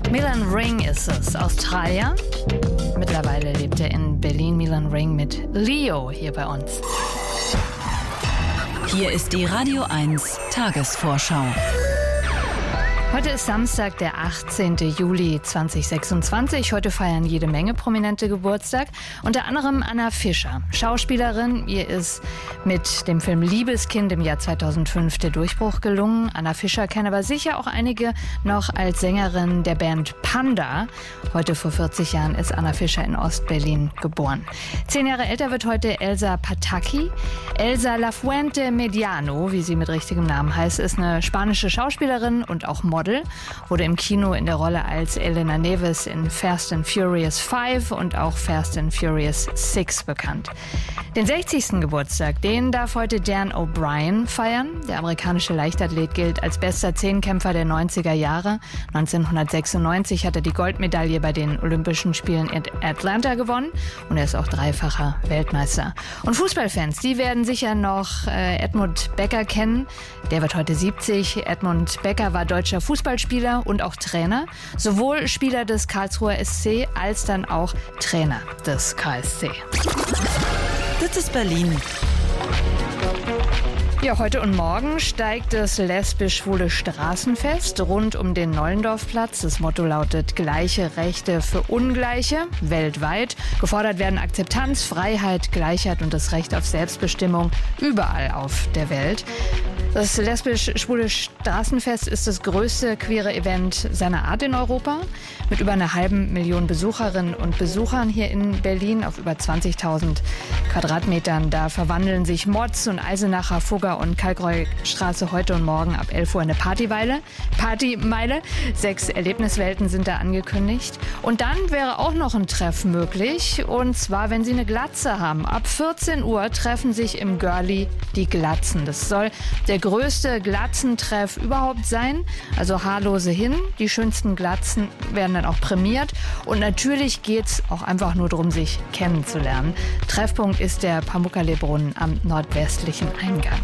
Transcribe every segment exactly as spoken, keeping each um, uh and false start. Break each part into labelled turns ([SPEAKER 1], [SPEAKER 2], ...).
[SPEAKER 1] Milan Ring ist es, Australier. Mittlerweile lebt er in Berlin. Milan Ring mit Leo hier bei uns.
[SPEAKER 2] Hier ist die Radio eins Tagesvorschau.
[SPEAKER 1] Heute ist Samstag, der achtzehnten Juli zweitausendsechsundzwanzig. Heute feiern jede Menge Prominente Geburtstag. Unter anderem Anna Fischer, Schauspielerin. Ihr ist mit dem Film Liebeskind im Jahr zweitausendfünf der Durchbruch gelungen. Anna Fischer kennen aber sicher auch einige noch als Sängerin der Band Panda. Heute vor vierzig Jahren ist Anna Fischer in Ostberlin geboren. Zehn Jahre älter wird heute Elsa Pataky. Elsa Lafuente Mediano, wie sie mit richtigem Namen heißt, ist eine spanische Schauspielerin und auch Model. Wurde im Kino in der Rolle als Elena Neves in Fast and Furious fünf und auch Fast and Furious sechs bekannt. Den sechzigsten Geburtstag, den darf heute Dan O'Brien feiern. Der amerikanische Leichtathlet gilt als bester Zehnkämpfer der neunziger Jahre. neunzehnhundertsechsundneunzig hat er die Goldmedaille bei den Olympischen Spielen in Atlanta gewonnen und er ist auch dreifacher Weltmeister. Und Fußballfans, die werden sicher noch äh, Edmund Becker kennen. Der wird heute siebzig. Edmund Becker war deutscher Fußballspieler und auch Trainer. Sowohl Spieler des Karlsruher S C als dann auch Trainer des K S C.
[SPEAKER 2] Das ist Berlin.
[SPEAKER 1] Ja, heute und morgen steigt das lesbisch-schwule Straßenfest rund um den Nollendorfplatz. Das Motto lautet Gleiche Rechte für Ungleiche weltweit. Gefordert werden Akzeptanz, Freiheit, Gleichheit und das Recht auf Selbstbestimmung überall auf der Welt. Das lesbisch-schwule Straßenfest ist das größte queere Event seiner Art in Europa. Mit über einer halben Million Besucherinnen und Besuchern hier in Berlin auf über zwanzigtausend Quadratmetern. Da verwandeln sich Mods und Eisenacher, Fugger und Kalkreustraße heute und morgen ab elf Uhr in eine Partyweile. Partymeile. Sechs Erlebniswelten sind da angekündigt. Und dann wäre auch noch ein Treff möglich. Und zwar, wenn Sie eine Glatze haben. Ab vierzehn Uhr treffen sich im Girlie die Glatzen. Das soll der größte Glatzentreff überhaupt sein. Also haarlose hin. Die schönsten Glatzen werden dann auch prämiert. Und natürlich geht es auch einfach nur darum, sich kennenzulernen. Treffpunkt ist der Pamukkale-Brunnen am nordwestlichen Eingang.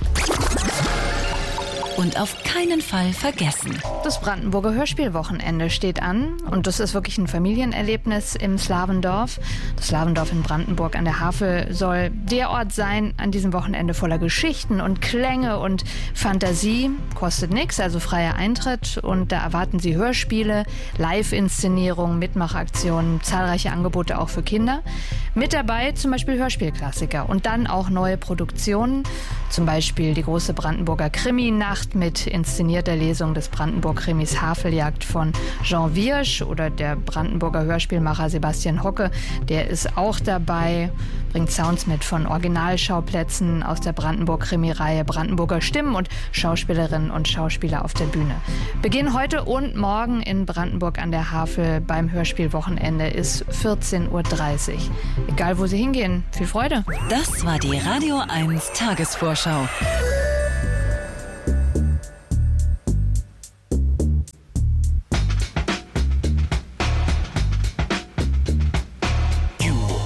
[SPEAKER 2] Und auf keinen Fall vergessen.
[SPEAKER 1] Das Brandenburger Hörspielwochenende steht an und das ist wirklich ein Familienerlebnis im Slavendorf. Das Slavendorf in Brandenburg an der Havel soll der Ort sein an diesem Wochenende voller Geschichten und Klänge und Fantasie. Kostet nichts, also freier Eintritt und da erwarten Sie Hörspiele, Live-Inszenierungen, Mitmachaktionen, zahlreiche Angebote auch für Kinder. Mit dabei zum Beispiel Hörspielklassiker und dann auch neue Produktionen, zum Beispiel die große Brandenburger Krimi-Nacht mit inszenierter Lesung des Brandenburg-Krimis Haveljagd von Jean Wiersch oder der Brandenburger Hörspielmacher Sebastian Hocke, der ist auch dabei, bringt Sounds mit von Originalschauplätzen aus der Brandenburg-Krimi-Reihe, Brandenburger Stimmen und Schauspielerinnen und Schauspieler auf der Bühne. Beginn heute und morgen in Brandenburg an der Havel beim Hörspielwochenende ist vierzehn Uhr dreißig. Egal wo Sie hingehen, viel Freude.
[SPEAKER 2] Das war die Radio eins Tagesvorschau.